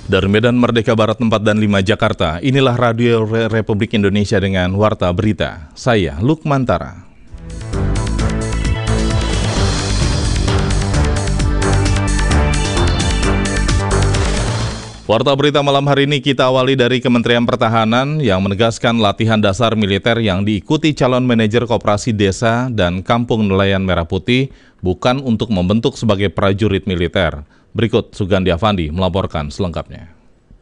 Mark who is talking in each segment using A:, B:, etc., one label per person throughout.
A: Dari Medan Merdeka Barat 4 dan 5 Jakarta, inilah Radio Republik Indonesia dengan Warta Berita. Saya Lukman Tara. Warta Berita malam hari ini kita awali dari Kementerian Pertahanan yang menegaskan latihan dasar militer yang diikuti calon manajer koperasi desa dan kampung nelayan Merah Putih bukan untuk membentuk sebagai prajurit militer. Berikut Sugandi Afandi melaporkan selengkapnya.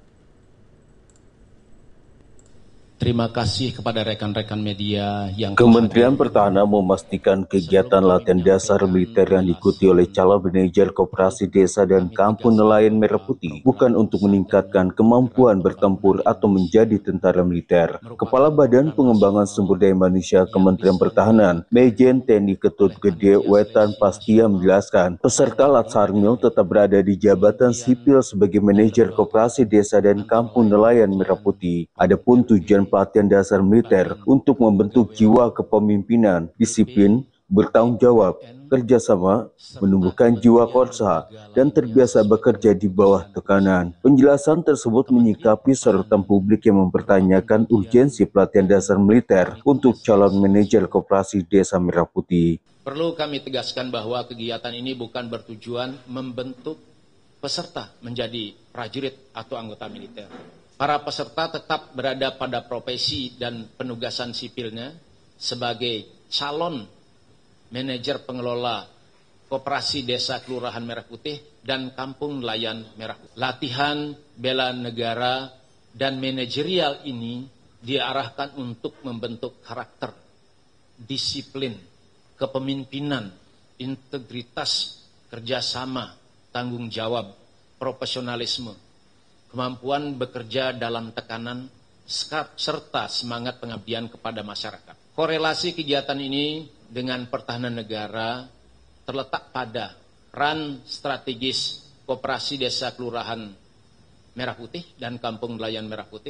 B: Terima kasih kepada rekan-rekan media yang
C: Kementerian Pertahanan memastikan kegiatan latihan dasar militer yang diikuti oleh calon manajer koperasi desa dan kampung nelayan Merah Putih bukan untuk meningkatkan kemampuan bertempur atau menjadi tentara militer. Kepala Badan Pengembangan Sumber Daya Manusia Kementerian Pertahanan, Majen TNI Ketut Gede Wetan Pastia menjelaskan, peserta Latsarmil tetap berada di jabatan sipil sebagai manajer koperasi desa dan kampung nelayan Merah Putih. Adapun tujuan pelatihan dasar militer untuk membentuk jiwa kepemimpinan, disiplin, bertanggung jawab, kerjasama, menumbuhkan jiwa korsa, dan terbiasa bekerja di bawah tekanan. Penjelasan tersebut menyikapi sorotan publik yang mempertanyakan urgensi pelatihan dasar militer untuk calon manajer koperasi desa Merah Putih.
B: Perlu kami tegaskan bahwa kegiatan ini bukan bertujuan membentuk peserta menjadi prajurit atau anggota militer. Para peserta tetap berada pada profesi dan penugasan sipilnya sebagai calon manajer pengelola koperasi desa Kelurahan Merah Putih dan kampung nelayan Merah Putih. Latihan bela negara dan manajerial ini diarahkan untuk membentuk karakter, disiplin, kepemimpinan, integritas, kerjasama, tanggung jawab, profesionalisme, kemampuan bekerja dalam tekanan, serta semangat pengabdian kepada masyarakat. Korelasi kegiatan ini dengan pertahanan negara terletak pada peran strategis koperasi desa Kelurahan Merah Putih dan kampung nelayan Merah Putih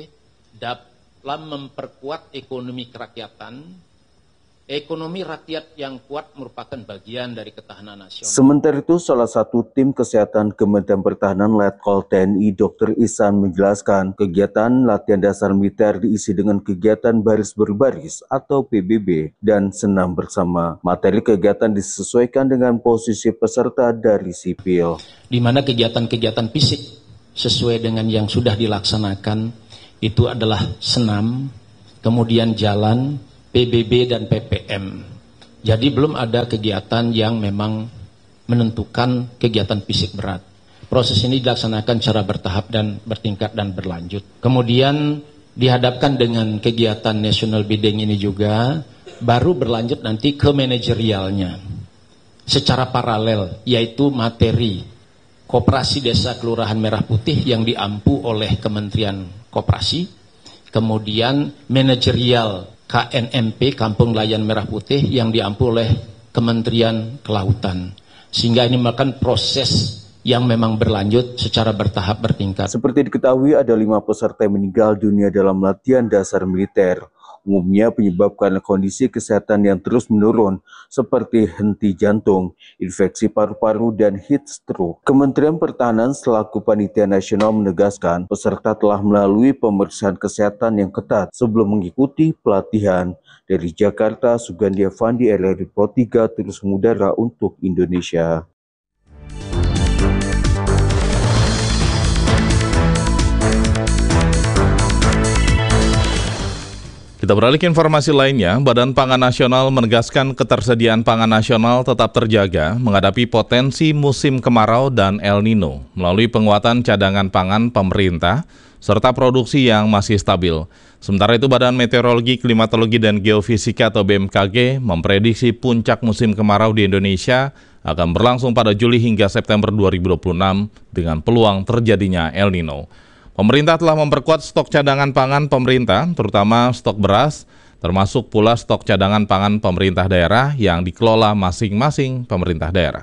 B: dalam memperkuat ekonomi kerakyatan. Ekonomi rakyat yang kuat merupakan bagian dari ketahanan nasional.
C: Sementara itu, salah satu tim kesehatan Kementerian Pertahanan Letkol TNI Dr. Ihsan menjelaskan kegiatan latihan dasar militer diisi dengan kegiatan baris berbaris atau PBB dan senam bersama. Materi kegiatan disesuaikan dengan posisi peserta dari sipil.
B: Di mana kegiatan-kegiatan fisik sesuai dengan yang sudah dilaksanakan itu adalah senam, kemudian jalan, PBB dan PPM. Jadi belum ada kegiatan yang memang menentukan kegiatan fisik berat. Proses ini dilaksanakan secara bertahap dan bertingkat dan berlanjut. Kemudian dihadapkan dengan kegiatan national bidding ini juga, baru berlanjut nanti ke manajerialnya. Secara paralel, yaitu materi Koperasi Desa Kelurahan Merah Putih yang diampu oleh Kementerian Koperasi, kemudian manajerial KNMP, Kampung Nelayan Merah Putih, yang diampu oleh Kementerian Kelautan. Sehingga ini merupakan proses yang memang berlanjut secara bertahap bertingkat.
C: Seperti diketahui ada 5 peserta yang meninggal dunia dalam latihan dasar militer. Umumnya penyebab karena kondisi kesehatan yang terus menurun seperti henti jantung, infeksi paru-paru, dan heat stroke. Kementerian Pertahanan selaku panitia nasional menegaskan peserta telah melalui pemeriksaan kesehatan yang ketat sebelum mengikuti pelatihan. Dari Jakarta, Sugandi Afandi, RRI Pro 3 terus mengudara untuk Indonesia.
A: Kita beralih ke informasi lainnya, Badan Pangan Nasional menegaskan ketersediaan pangan nasional tetap terjaga menghadapi potensi musim kemarau dan El Nino melalui penguatan cadangan pangan pemerintah serta produksi yang masih stabil. Sementara itu, Badan Meteorologi, Klimatologi, dan Geofisika atau BMKG memprediksi puncak musim kemarau di Indonesia akan berlangsung pada Juli hingga September 2026 dengan peluang terjadinya El Nino. Pemerintah telah memperkuat stok cadangan pangan pemerintah, terutama stok beras, termasuk pula stok cadangan pangan pemerintah daerah yang dikelola masing-masing pemerintah daerah.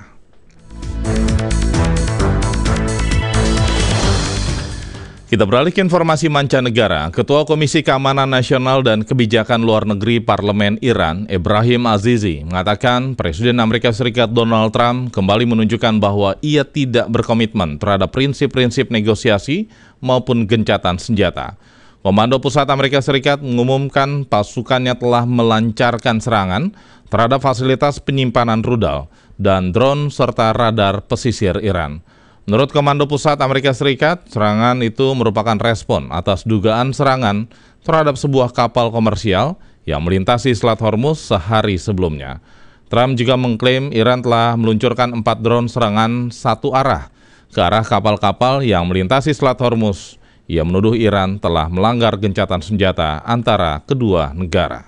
A: Kita beralih ke informasi mancanegara. Ketua Komisi Keamanan Nasional dan Kebijakan Luar Negeri Parlemen Iran, Ebrahim Azizi, mengatakan Presiden Amerika Serikat Donald Trump kembali menunjukkan bahwa ia tidak berkomitmen terhadap prinsip-prinsip negosiasi maupun gencatan senjata. Komando Pusat Amerika Serikat mengumumkan pasukannya telah melancarkan serangan terhadap fasilitas penyimpanan rudal dan drone serta radar pesisir Iran. Menurut Komando Pusat Amerika Serikat, serangan itu merupakan respon atas dugaan serangan terhadap sebuah kapal komersial yang melintasi Selat Hormuz sehari sebelumnya. Trump juga mengklaim Iran telah meluncurkan 4 drone serangan satu arah ke arah kapal-kapal yang melintasi Selat Hormuz. Ia menuduh Iran telah melanggar gencatan senjata antara kedua negara.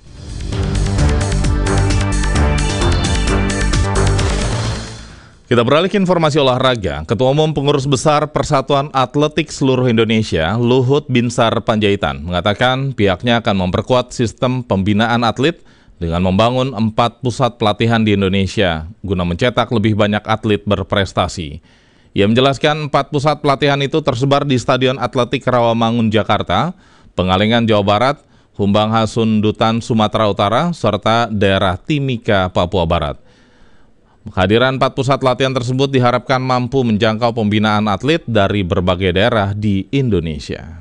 A: Kita beralih ke informasi olahraga. Ketua Umum Pengurus Besar Persatuan Atletik Seluruh Indonesia, Luhut Binsar Panjaitan, mengatakan pihaknya akan memperkuat sistem pembinaan atlet dengan membangun 4 pusat pelatihan di Indonesia guna mencetak lebih banyak atlet berprestasi. Ia menjelaskan 4 pusat pelatihan itu tersebar di Stadion Atletik Rawamangun, Jakarta, Pengalengan, Jawa Barat, Humbang Hasundutan, Sumatera Utara, serta daerah Timika, Papua Barat. Kehadiran 4 pusat latihan tersebut diharapkan mampu menjangkau pembinaan atlet dari berbagai daerah di Indonesia.